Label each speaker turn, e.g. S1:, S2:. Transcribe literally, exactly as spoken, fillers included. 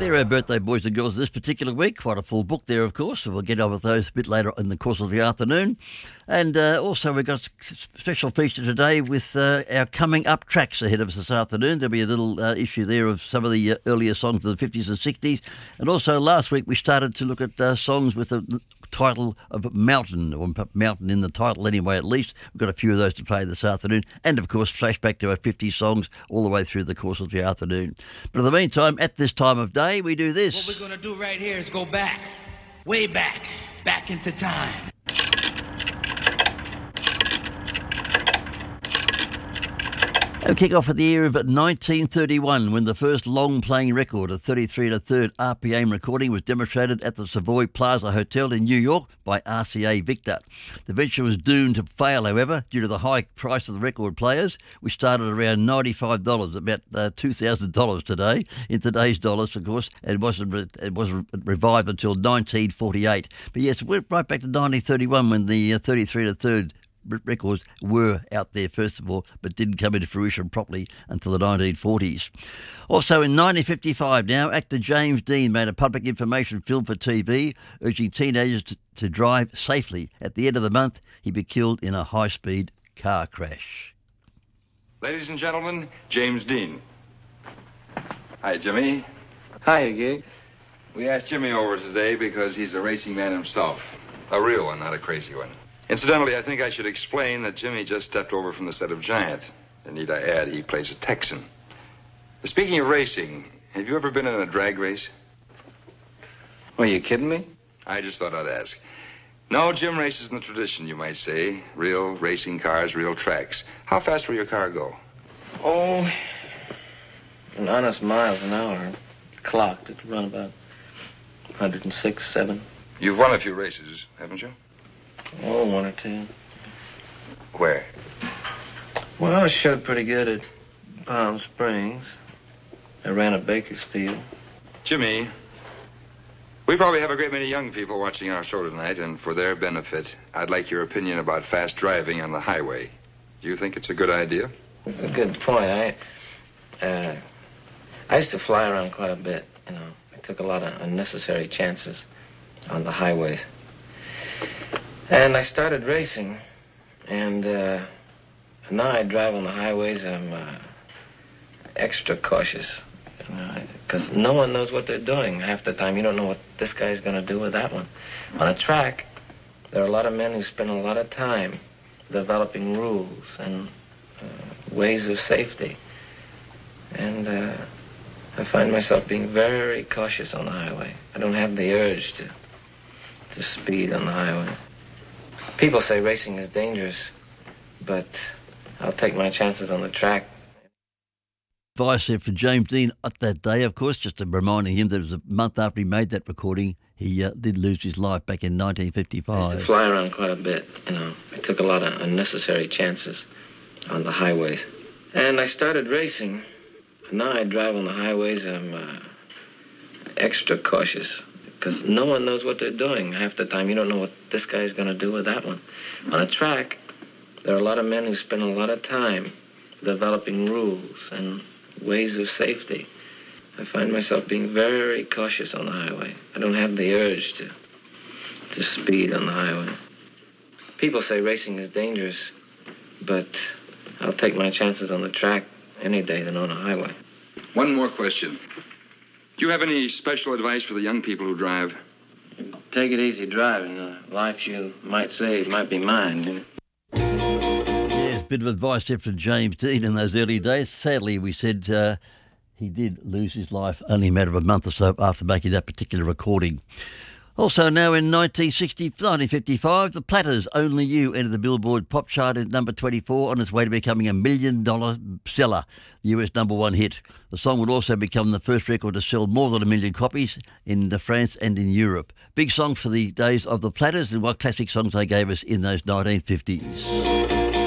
S1: They're our birthday boys and girls this particular week. Quite a full book there, of course, so we'll get on with those a bit later in the course of the afternoon. And uh, also we've got a special feature today with uh, our coming up tracks ahead of us this afternoon. There'll be a little uh, issue there of some of the uh, earlier songs of the fifties and sixties. And also last week we started to look at uh, songs with the title of Mountain, or Mountain in the title anyway at least. We've got a few of those to play this afternoon. And of course flashback to our fifties songs all the way through the course of the afternoon. But in the meantime, at this time of day, we do this.
S2: What we're going to do right here is go back, way back, back into time.
S1: We kick off at the year of nineteen thirty-one when the first long-playing record, a thirty-three and a third R P M recording, was demonstrated at the Savoy Plaza Hotel in New York by R C A Victor. The venture was doomed to fail, however, due to the high price of the record players, which started around ninety-five dollars, about uh, two thousand dollars today, in today's dollars, of course. It wasn't, it wasn't revived until nineteen forty-eight. But yes, we're right back to nineteen thirty-one when the uh, thirty-three and a third records were out there first of all, but didn't come into fruition properly until the nineteen forties. Also in nineteen fifty-five now, actor James Dean made a public information film for T V urging teenagers to, to drive safely. At the end of the month, he'd be killed in a high-speed car crash.
S3: Ladies and gentlemen, James Dean. Hi, Jimmy.
S4: Hi, Gig.
S3: We asked Jimmy over today because he's a racing man himself. A real one, not a crazy one. Incidentally, I think I should explain that Jimmy just stepped over from the set of Giant. And need I add, he plays a Texan. Speaking of racing, have you ever been in a drag race?
S4: Are you kidding me?
S3: I just thought I'd ask. No, Jim races in the tradition, you might say. Real racing cars, real tracks. How fast will your car go?
S4: Oh, an honest miles an hour. Clocked. It'll run about one hundred six, seven.
S3: You've won a few races, haven't you?
S4: Oh, one or two.
S3: Where?
S4: Well, I showed pretty good at Palm Springs. I ran at Bakersfield.
S3: Jimmy, we probably have a great many young people watching our show tonight, and for their benefit, I'd like your opinion about fast driving on the highway. Do you think it's a good idea?
S4: A good point. I, uh, I used to fly around quite a bit, you know. I took a lot of unnecessary chances on the highways. And I started racing, and uh, now I drive on the highways. I'm uh, extra cautious, because you know, no one knows what they're doing. Half the time, you don't know what this guy's going to do with that one. On a track, there are a lot of men who spend a lot of time developing rules and uh, ways of safety. And uh, I find myself being very cautious on the highway. I don't have the urge to, to speed on the highway. People say racing is dangerous, but I'll take my chances on the track.
S1: Advice there for James Dean at that day, of course, just reminding him that it was a month after he made that recording, he uh, did lose his life back in nineteen fifty-five.
S4: I used to fly around quite a bit, you know. I took a lot of unnecessary chances on the highways. And I started racing. Now I drive on the highways. I'm uh, extra cautious. Because no one knows what they're doing. Half the time, you don't know what this guy's going to do with that one. On a track, there are a lot of men who spend a lot of time developing rules and ways of safety. I find myself being very cautious on the highway. I don't have the urge to, to speed on the highway. People say racing is dangerous, but I'll take my chances on the track any day than on a highway.
S3: One more question. Do you have any special advice for the young people who drive?
S4: Take it easy driving. The life you might save might be mine. You know?
S1: Yes, bit of advice there from James Dean in those early days. Sadly, we said uh, he did lose his life only a matter of a month or so after making that particular recording. Also now in nineteen sixty, nineteen fifty-five, The Platters' Only You entered the Billboard pop chart at number twenty-four on its way to becoming a million-dollar seller, the U S number one hit. The song would also become the first record to sell more than a million copies in France and in Europe. Big song for the days of The Platters and what classic songs they gave us in those nineteen fifties.